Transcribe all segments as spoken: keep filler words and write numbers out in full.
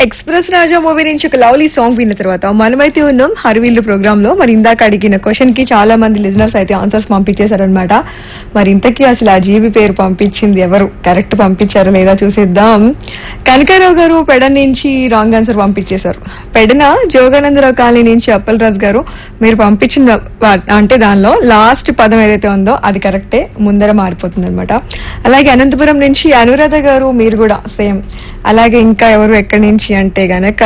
Express రాజా movie నుంచి ఒక lovely song విన్న తర్వాత మనమైతే ఉన్నాం హరివిల్లు ప్రోగ్రామ్ లో. మరి ఇందాక అడిగిన క్వశ్చన్ కి చాలా మంది లిజనర్స్ అయితే ఆన్సర్స్ పంపించేశారనమాట. మరి ఇంతకీ అసలు ఆ జీవి పేరు పంపించింది ఎవరు, కరెక్ట్ పంపించారా లేదా చూసేద్దాం. కనకారావు గారు పెడ నుంచి రాంగ్ ఆన్సర్ పంపించేశారు. పెడన జోగానందరావు కాలనీ నుంచి అప్పలరాజు గారు మీరు పంపించిన వా- అంటే దానిలో లాస్ట్ పదం ఏదైతే ఉందో అది కరెక్టే, ముందర మారిపోతుంది అనమాట. అలాగే అనంతపురం నుంచి అనురాధ గారు మీరు కూడా సేమ్. అలాగే ఇంకా ఎవరు ఎక్కడి నుంచి అంటే గనక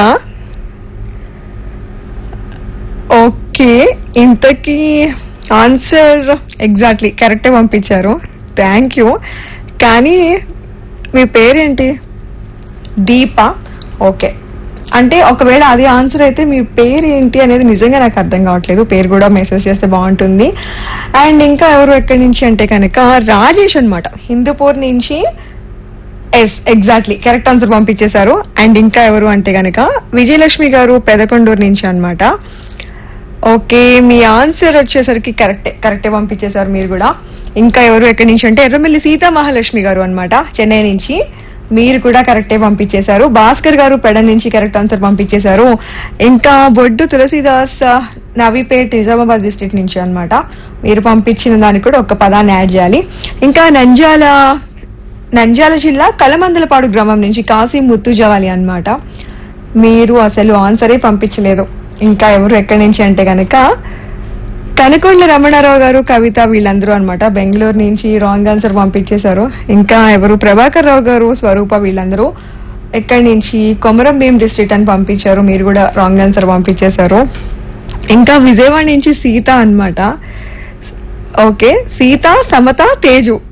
ఓకే, ఇంతకీ ఆన్సర్ ఎగ్జాక్ట్లీ కరెక్టే పంపించారు, థ్యాంక్ యూ. కానీ మీ పేరేంటి? దీప. ఓకే, అంటే ఒకవేళ అది ఆన్సర్ అయితే మీ పేరు ఏంటి అనేది నిజంగా నాకు అర్థం కావట్లేదు. పేరు కూడా మెసేజ్ చేస్తే బాగుంటుంది. అండ్ ఇంకా ఎవరు ఎక్కడి నుంచి అంటే కనుక రాజేష్ అన్నమాట, హిందూపూర్ నుంచి. ఎస్, ఎగ్జాక్ట్లీ కరెక్ట్ ఆన్సర్ పంపించేశారు. అండ్ ఇంకా ఎవరు అంటే గనక విజయలక్ష్మి గారు పెదకొండూరు నుంచి అన్నమాట. ఓకే, మీ ఆన్సర్ వచ్చేసరికి కరెక్టే కరెక్టే పంపించేశారు మీరు కూడా. ఇంకా ఎవరు ఎక్కడి నుంచి అంటే ఎర్రమిల్లి సీతా మహాలక్ష్మి గారు అన్నమాట, చెన్నై నుంచి. మీరు కూడా కరెక్టే పంపించేశారు. భాస్కర్ గారు పెడ నుంచి కరెక్ట్ ఆన్సర్ పంపించేశారు. ఇంకా బొడ్డు తులసిదాస్ నవీపేట్ నిజామాబాద్ డిస్ట్రిక్ట్ నుంచి అన్నమాట. మీరు పంపించిన దానికి కూడా ఒక పదాన్ని యాడ్ చేయాలి. ఇంకా నంద్యాల నంద్యాల జిల్లా కలమందలపాడు గ్రామం నుంచి కాశీ ముత్తుజవాలి అన్నమాట. మీరు అసలు ఆన్సరే పంపించలేదు. ఇంకా ఎవరు ఎక్కడి నుంచి అంటే గనక కనకొండ రమణారావు గారు కవిత వీళ్ళందరూ అన్నమాట, బెంగళూరు నుంచి రాంగ్ ఆన్సర్ పంపించేశారు. ఇంకా ఎవరు ప్రభాకర్ రావు గారు స్వరూప వీళ్ళందరూ ఎక్కడి నుంచి కొమరం భీం డిస్ట్రిక్ట్ అని పంపించారు. మీరు కూడా రాంగ్ ఆన్సర్ పంపించేశారు. ఇంకా విజయవాడ నుంచి సీత అన్నమాట. ఓకే, సీత సమత తేజు